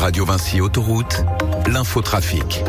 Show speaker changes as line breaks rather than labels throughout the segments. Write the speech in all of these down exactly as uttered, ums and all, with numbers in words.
Radio Vinci Autoroute, l'infotrafic.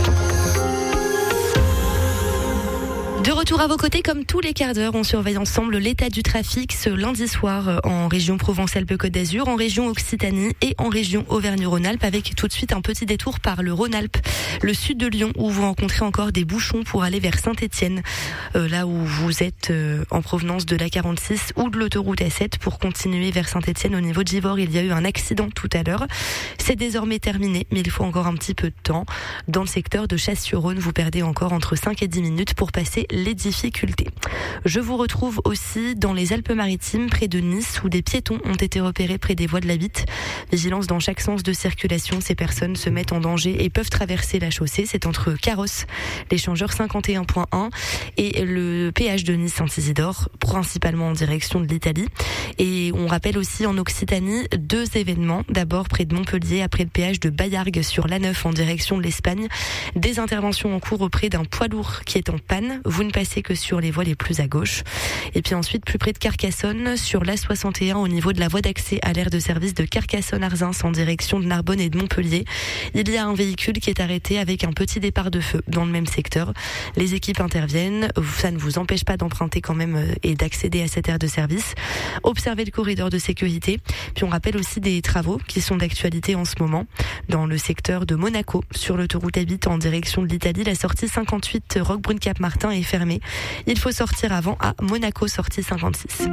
De retour à vos côtés, comme tous les quarts d'heure, on surveille ensemble l'état du trafic ce lundi soir en région Provence-Alpes-Côte d'Azur, en région Occitanie et en région Auvergne-Rhône-Alpes, avec tout de suite un petit détour par le Rhône-Alpes, le sud de Lyon, où vous rencontrez encore des bouchons pour aller vers Saint-Étienne, euh, là où vous êtes euh, en provenance de la quarante-six ou de l'autoroute A sept pour continuer vers Saint-Étienne. Au niveau de Givors, il y a eu un accident tout à l'heure. C'est désormais terminé, mais il faut encore un petit peu de temps. Dans le secteur de Chasse-sur-Rhône, vous perdez encore entre cinq et dix minutes pour passer les difficultés. Je vous retrouve aussi dans les Alpes-Maritimes, près de Nice, où des piétons ont été repérés près des voies de la Vitte. Vigilance dans chaque sens de circulation. Ces personnes se mettent en danger et peuvent traverser la chaussée. C'est entre Carrosse, l'échangeur cinquante et un point un et le péage de Nice-Saint-Isidore, principalement en direction de l'Italie. Et on rappelle aussi en Occitanie deux événements. D'abord près de Montpellier, après le péage de Baillargues sur l'A neuf en direction de l'Espagne. Des interventions en cours auprès d'un poids lourd qui est en panne. Vous ne passez que sur les voies les plus à gauche. Et puis ensuite, plus près de Carcassonne, sur l'A soixante et un, au niveau de la voie d'accès à l'aire de service de Carcassonne-Arzins en direction de Narbonne et de Montpellier, il y a un véhicule qui est arrêté avec un petit départ de feu dans le même secteur. Les équipes interviennent. Ça ne vous empêche pas d'emprunter quand même et d'accéder à cette aire de service. Observez le corridor de sécurité. Puis on rappelle aussi des travaux qui sont d'actualité en ce moment. Dans le secteur de Monaco, sur l'autoroute A huit en direction de l'Italie, la sortie cinquante-huit Roquebrune-Cap-Martin est fermée. Il faut sortir avant à Monaco, sortie cinquante-six.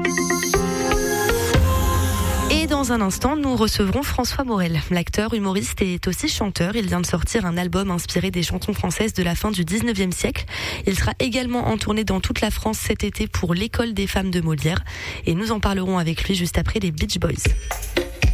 Et dans un instant, nous recevrons François Morel. L'acteur, humoriste et aussi chanteur. Il vient de sortir un album inspiré des chansons françaises de la fin du dix-neuvième siècle. Il sera également en tournée dans toute la France cet été pour l'École des femmes de Molière. Et nous en parlerons avec lui juste après les Beach Boys.